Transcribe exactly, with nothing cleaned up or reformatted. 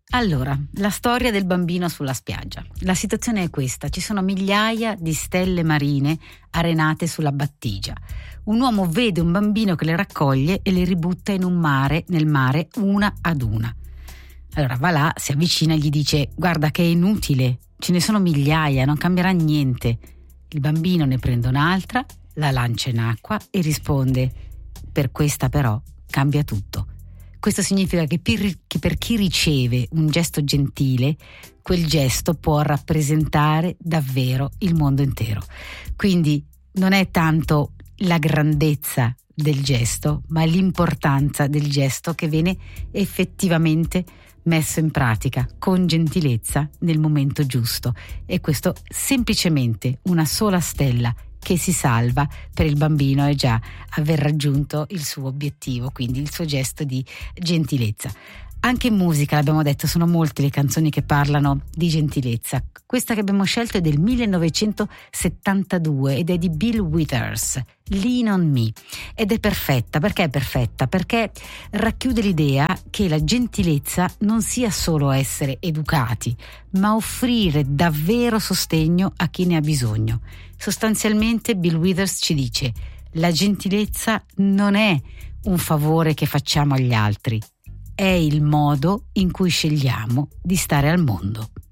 Allora, la storia del bambino sulla spiaggia. La situazione è questa: ci sono migliaia di stelle marine arenate sulla battigia. Un uomo vede un bambino che le raccoglie e le ributta in un mare, nel mare, una ad una. Allora va là, si avvicina e gli dice: guarda che è inutile, ce ne sono migliaia, non cambierà niente. Il bambino ne prende un'altra, la lancia in acqua e risponde: per questa però cambia tutto. Questo significa che per, che per chi riceve un gesto gentile, quel gesto può rappresentare davvero il mondo intero. Quindi non è tanto la grandezza del gesto, ma l'importanza del gesto che viene effettivamente messo in pratica con gentilezza nel momento giusto. E questo semplicemente una sola stella che si salva per il bambino è già aver raggiunto il suo obiettivo, quindi il suo gesto di gentilezza. Anche in musica, l'abbiamo detto, sono molte le canzoni che parlano di gentilezza. Questa che abbiamo scelto è del millenovecentosettantadue ed è di Bill Withers, Lean on Me, ed è perfetta. Perché è perfetta? Perché racchiude l'idea che la gentilezza non sia solo essere educati, ma offrire davvero sostegno a chi ne ha bisogno. Sostanzialmente Bill Withers ci dice: la gentilezza non è un favore che facciamo agli altri, è il modo in cui scegliamo di stare al mondo.